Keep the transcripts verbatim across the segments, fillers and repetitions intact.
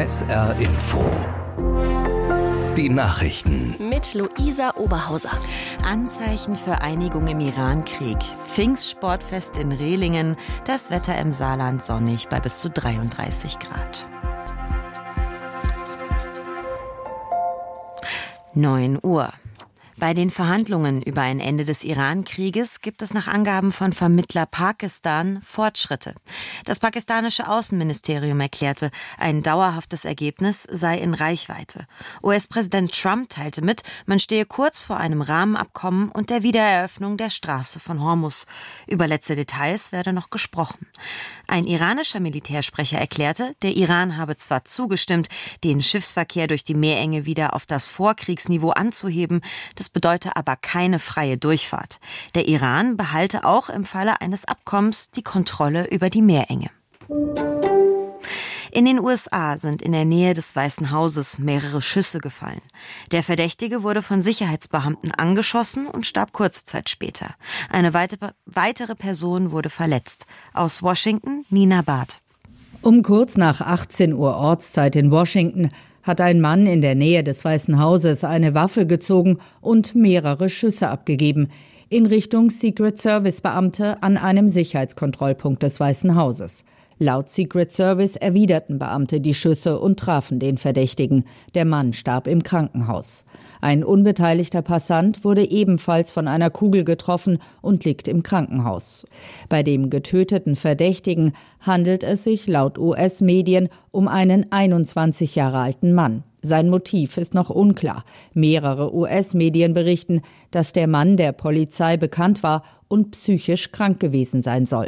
S R Info. Die Nachrichten. Mit Luisa Oberhauser. Anzeichen für Einigung im Iran-Krieg. Pfingstsportfest in Rehlingen. Das Wetter im Saarland sonnig bei bis zu dreiunddreißig Grad. neun Uhr. Bei den Verhandlungen über ein Ende des Iran-Krieges gibt es nach Angaben von Vermittler Pakistan Fortschritte. Das pakistanische Außenministerium erklärte, ein dauerhaftes Ergebnis sei in Reichweite. U S-Präsident Trump teilte mit, man stehe kurz vor einem Rahmenabkommen und der Wiedereröffnung der Straße von Hormuz. Über letzte Details werde noch gesprochen. Ein iranischer Militärsprecher erklärte, der Iran habe zwar zugestimmt, den Schiffsverkehr durch die Meerenge wieder auf das Vorkriegsniveau anzuheben, das bedeute aber keine freie Durchfahrt. Der Iran behalte auch im Falle eines Abkommens die Kontrolle über die Meerenge. In den U S A sind in der Nähe des Weißen Hauses mehrere Schüsse gefallen. Der Verdächtige wurde von Sicherheitsbeamten angeschossen und starb kurze Zeit später. Eine weitere Person wurde verletzt. Aus Washington, Nina Barth. Um kurz nach achtzehn Uhr Ortszeit in Washington hat ein Mann in der Nähe des Weißen Hauses eine Waffe gezogen und mehrere Schüsse abgegeben in Richtung Secret Service Beamte an einem Sicherheitskontrollpunkt des Weißen Hauses. Laut Secret Service erwiderten Beamte die Schüsse und trafen den Verdächtigen. Der Mann starb im Krankenhaus. Ein unbeteiligter Passant wurde ebenfalls von einer Kugel getroffen und liegt im Krankenhaus. Bei dem getöteten Verdächtigen handelt es sich laut U S-Medien um einen einundzwanzig Jahre alten Mann. Sein Motiv ist noch unklar. Mehrere U S-Medien berichten, dass der Mann der Polizei bekannt war und psychisch krank gewesen sein soll.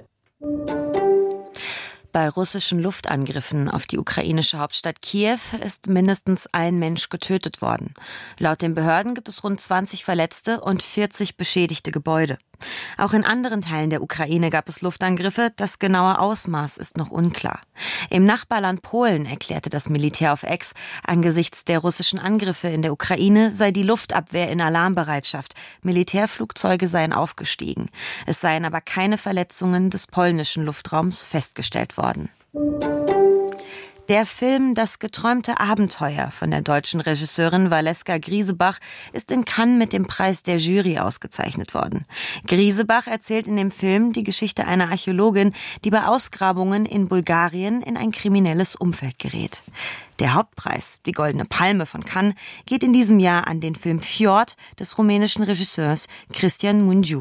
Bei russischen Luftangriffen auf die ukrainische Hauptstadt Kiew ist mindestens ein Mensch getötet worden. Laut den Behörden gibt es rund zwanzig Verletzte und vierzig beschädigte Gebäude. Auch in anderen Teilen der Ukraine gab es Luftangriffe, das genaue Ausmaß ist noch unklar. Im Nachbarland Polen erklärte das Militär auf X, angesichts der russischen Angriffe in der Ukraine sei die Luftabwehr in Alarmbereitschaft. Militärflugzeuge seien aufgestiegen. Es seien aber keine Verletzungen des polnischen Luftraums festgestellt worden. Der Film »Das geträumte Abenteuer« von der deutschen Regisseurin Valeska Griesebach ist in Cannes mit dem Preis der Jury ausgezeichnet worden. Griesebach erzählt in dem Film die Geschichte einer Archäologin, die bei Ausgrabungen in Bulgarien in ein kriminelles Umfeld gerät. Der Hauptpreis, die Goldene Palme von Cannes, geht in diesem Jahr an den Film Fjord des rumänischen Regisseurs Cristian Mungiu.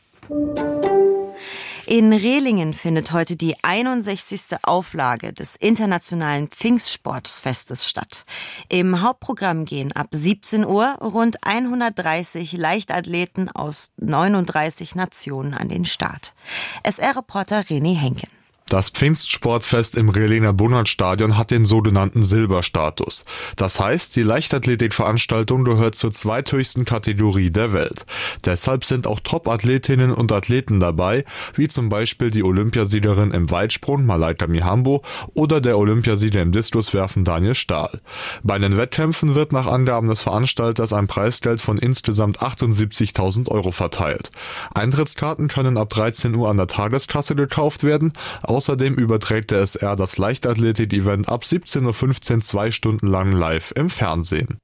In Rehlingen findet heute die einundsechzigste Auflage des internationalen Pfingstsportfestes statt. Im Hauptprogramm gehen ab siebzehn Uhr rund hundertdreißig Leichtathleten aus neununddreißig Nationen an den Start. S R-Reporter René Henken. Das Pfingstsportfest im Rehlinger Bunert-Stadion hat den sogenannten Silberstatus. Das heißt, die Leichtathletikveranstaltung gehört zur zweithöchsten Kategorie der Welt. Deshalb sind auch Top-Athletinnen und Athleten dabei, wie zum Beispiel die Olympiasiegerin im Weitsprung Malaika Mihambo oder der Olympiasieger im Diskuswerfen Daniel Stahl. Bei den Wettkämpfen wird nach Angaben des Veranstalters ein Preisgeld von insgesamt achtundsiebzigtausend Euro verteilt. Eintrittskarten können ab dreizehn Uhr an der Tageskasse gekauft werden. Außerdem überträgt der S R das Leichtathletik-Event ab siebzehn Uhr fünfzehn zwei Stunden lang live im Fernsehen.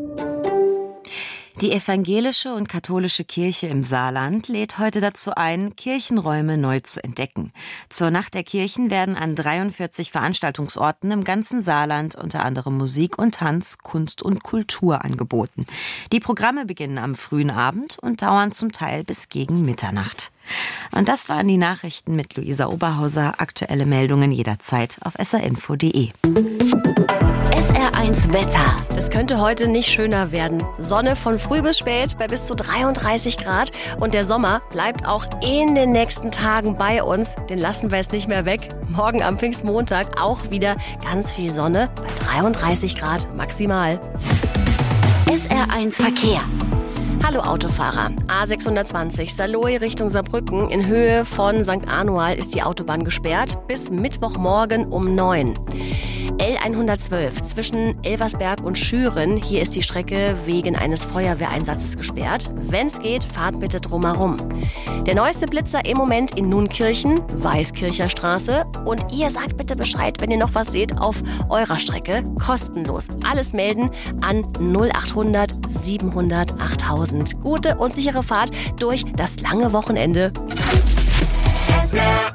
Die evangelische und katholische Kirche im Saarland lädt heute dazu ein, Kirchenräume neu zu entdecken. Zur Nacht der Kirchen werden an dreiundvierzig Veranstaltungsorten im ganzen Saarland unter anderem Musik und Tanz, Kunst und Kultur angeboten. Die Programme beginnen am frühen Abend und dauern zum Teil bis gegen Mitternacht. Und das waren die Nachrichten mit Luisa Oberhauser. Aktuelle Meldungen jederzeit auf s r info punkt d e. S R eins Wetter. Es könnte heute nicht schöner werden. Sonne von früh bis spät bei bis zu dreiunddreißig Grad. Und der Sommer bleibt auch in den nächsten Tagen bei uns. Den lassen wir jetzt nicht mehr weg. Morgen am Pfingstmontag auch wieder ganz viel Sonne bei dreiunddreißig Grad maximal. S R eins Verkehr. Hallo Autofahrer. A sechshundertzwanzig Saarlouis Richtung Saarbrücken. In Höhe von Sankt Anual ist die Autobahn gesperrt bis Mittwochmorgen um neun. L hundertzwölf zwischen Elversberg und Schüren. Hier ist die Strecke wegen eines Feuerwehreinsatzes gesperrt. Wenn's geht, fahrt bitte drumherum. Der neueste Blitzer im Moment in Nunkirchen, Weißkircher Straße. Und ihr sagt bitte Bescheid, wenn ihr noch was seht auf eurer Strecke. Kostenlos. Alles melden an null achthundert siebenhundert achttausend. Gute und sichere Fahrt durch das lange Wochenende. S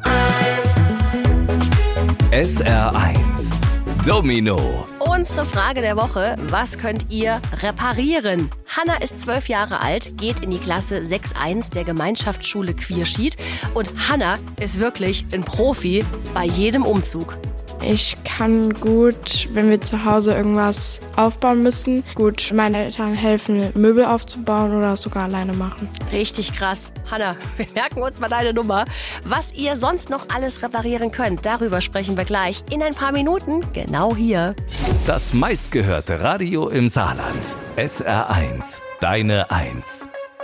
R eins Domino. Unsere Frage der Woche: Was könnt ihr reparieren? Hanna ist zwölf Jahre alt, geht in die Klasse sechs eins der Gemeinschaftsschule Quierschied. Und Hanna ist wirklich ein Profi bei jedem Umzug. Ich kann gut, wenn wir zu Hause irgendwas aufbauen müssen, gut meine Eltern helfen, Möbel aufzubauen oder sogar alleine machen. Richtig krass. Hanna, wir merken uns mal deine Nummer. Was ihr sonst noch alles reparieren könnt, darüber sprechen wir gleich in ein paar Minuten, genau hier. Das meistgehörte Radio im Saarland. S R eins, deine Eins.